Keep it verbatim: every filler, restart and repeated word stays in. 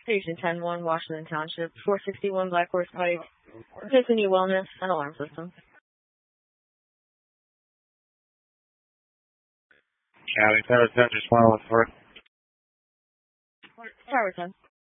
Station ten one, Washington Township, four sixty-one Black Horse Pike. Tiffany Wellness and Alarm System. County Tower ten, just one oh one four. Tower ten.